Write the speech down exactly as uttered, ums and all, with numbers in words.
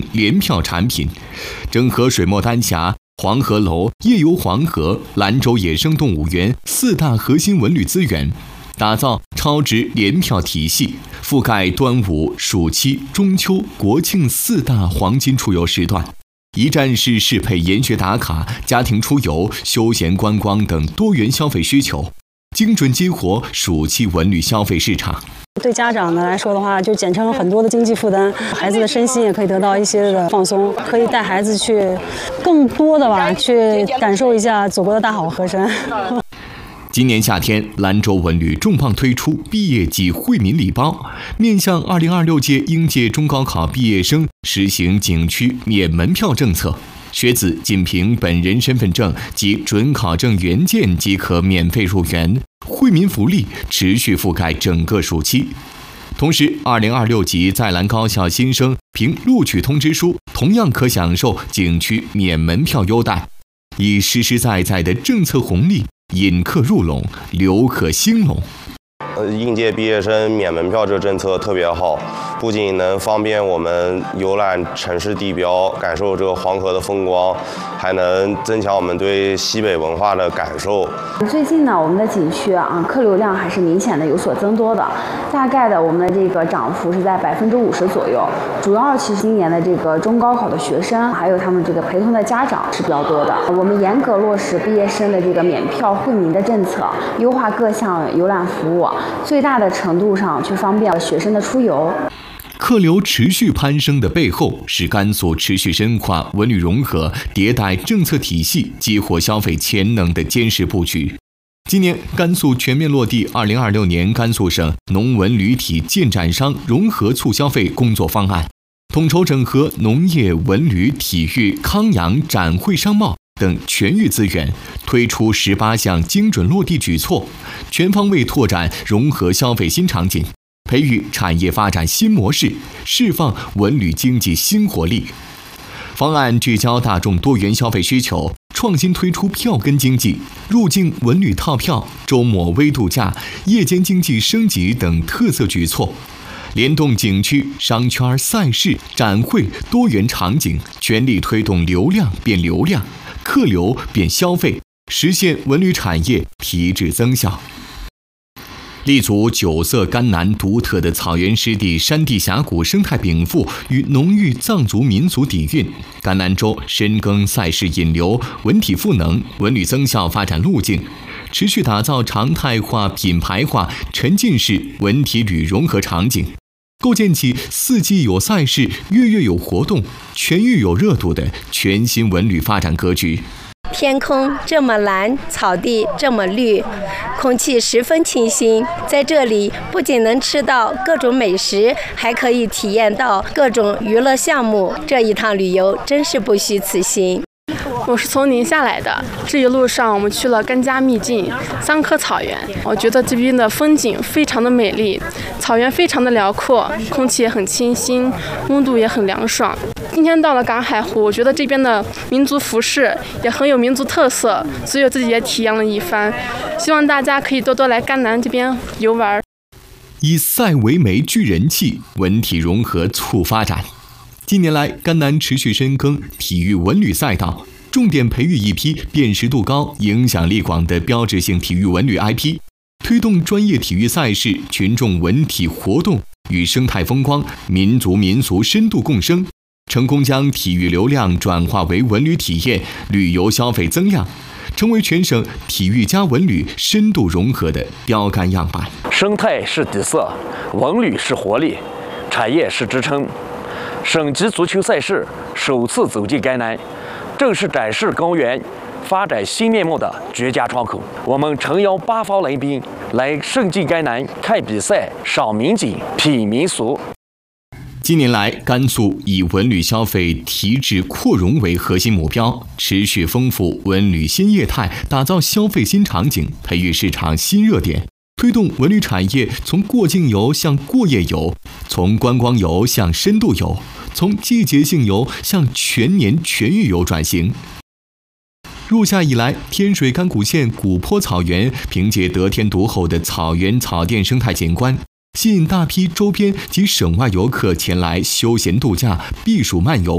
联票产品，整合水墨丹霞、黄鹤楼、夜游黄河、兰州野生动物园四大核心文旅资源，打造超值联票体系，覆盖端午、暑期、中秋、国庆四大黄金出游时段，一站式适配研学打卡、家庭出游、休闲观光等多元消费需求，精准激活暑期文旅消费市场。 对家长呢来说的话，就减轻了很多的经济负担，孩子的身心也可以得到一些的放松，可以带孩子去更多的吧，去感受一下祖国的大好河山。 今年夏天，兰州文旅重磅推出毕业季惠民礼包，面向二零二六届应届中高考毕业生实行景区免门票政策，学子仅凭本人身份证及准考证原件即可免费入园，惠民福利持续覆盖整个暑期。同时，二零二六级在兰高校新生凭录取通知书同样可享受景区免门票优待，以实实在在的政策红利引客入拢，留客兴隆。 呃，应届毕业生免门票这政策特别好，不仅能方便我们游览城市地标，感受这个黄河的风光，还能增强我们对西北文化的感受。 最近呢，我们的景区啊，客流量还是明显的有所增多的，大概的我们的这个涨幅是在百分之五十左右。主要其实今年的这个中高考的学生，还有他们这个陪同的家长是比较多的。我们严格落实毕业生的这个免票惠民的政策，优化各项游览服务，最大的程度上去方便学生的出游。 客流持续攀升的背后，是甘肃持续深化文旅融合、迭代政策体系、激活消费潜能的坚实布局。今年，甘肃全面落地二零二六年甘肃省农文旅体建展商融合促消费工作方案，统筹整合农业、文旅、体育、康养、展会、商贸等全域资源，推出十八项精准落地举措，全方位拓展融合消费新场景，培育产业发展新模式，释放文旅经济新活力。方案聚焦大众多元消费需求，创新推出票根经济、入境文旅套票、周末微度假、夜间经济升级等特色举措，联动景区、商圈、赛事、展会多元场景，全力推动流量变流量，客流变消费，实现文旅产业提质增效。立足九色甘南独特的草原湿地、山地峡谷生态禀赋与浓郁藏族民族底蕴，甘南州深耕赛事引流、文体赋能、文旅增效发展路径，持续打造常态化、品牌化、沉浸式文体旅融合场景，构建起四季有赛事、月月有活动、全域有热度的全新文旅发展格局。 天空这么蓝，草地这么绿，空气十分清新。在这里不仅能吃到各种美食，还可以体验到各种娱乐项目。这一趟旅游真是不虚此行。 我是从宁夏来的，这一路上我们去了甘家秘境、桑科草原，我觉得这边的风景非常的美丽，草原非常的辽阔，空气也很清新，温度也很凉爽。今天到了赶海湖，我觉得这边的民族服饰也很有民族特色，所以我自己也体验了一番。希望大家可以多多来甘南这边游玩。 以赛为媒聚人气，文体融合促发展。近年来，甘南持续深耕体育文旅赛道，重点培育一批辨识度高、影响力广的标志性体育文旅 I P， 推动专业体育赛事、群众文体活动与生态风光、民族民俗深度共生，成功将体育流量转化为文旅体验、旅游消费增量，成为全省体育加文旅深度融合的标杆样板。 生态是底色，文旅是活力，产业是支撑。省级足球赛事首次走进甘南，正是展示高原发展新面貌的绝佳窗口。我们诚邀八方来宾来盛尽甘南，看比赛、赏民景、品民俗。 近年来，甘肃以文旅消费提质扩容为核心目标，持续丰富文旅新业态，打造消费新场景，培育市场新热点，推动文旅产业从过境游向过夜游，从观光游向深度游，从季节性游向全年全域游转型。入夏以来，天水甘谷县古坡草原凭借得天独厚的草原草甸生态景观，吸引大批周边及省外游客前来休闲度假、避暑漫游。